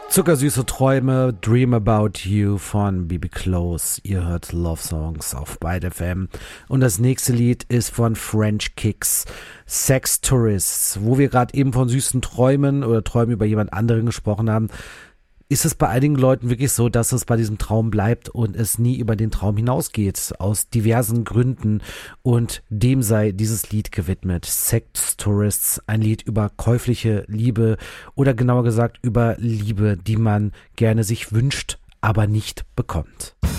Zuckersüße Träume, Dream About You von Bibi Close. Ihr hört Love Songs auf Byte FM. Und das nächste Lied ist von French Kicks, Sex Tourists. Wo wir gerade eben von süßen Träumen oder Träumen über jemand anderen gesprochen haben, ist es bei einigen Leuten wirklich so, dass es bei diesem Traum bleibt und es nie über den Traum hinausgeht, aus diversen Gründen, und dem sei dieses Lied gewidmet. Sex Tourists, ein Lied über käufliche Liebe oder genauer gesagt über Liebe, die man gerne sich wünscht, aber nicht bekommt.